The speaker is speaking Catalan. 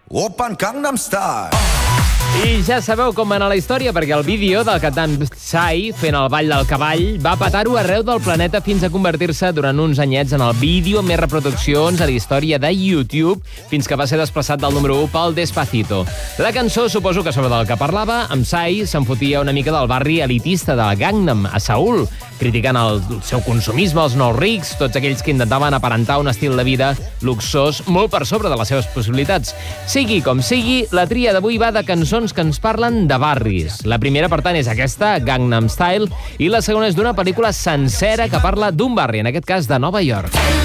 Oppan Gangnam Style. I ja sabeu com va anar la història, perquè el vídeo del cantant Psy fent el ball del cavall va petar-ho arreu del planeta fins a convertir-se durant uns anyets en el vídeo amb més reproduccions a la història de YouTube, fins que va ser desplaçat del número 1 pel Despacito. La cançó, suposo que sobre del que parlava, amb Psy se'n fotia una mica del barri elitista de Gangnam, a Seül, criticant el seu consumisme, els nous rics, tots aquells que intentaven aparentar un estil de vida luxós molt per sobre de les seves possibilitats. Sigui com sigui, la tria d'avui va de cançons que ens parlen de barris. La primera, per tant, és aquesta, Gangnam Style, i la segona és d'una pel·lícula sencera que parla d'un barri, en aquest cas de Nova York.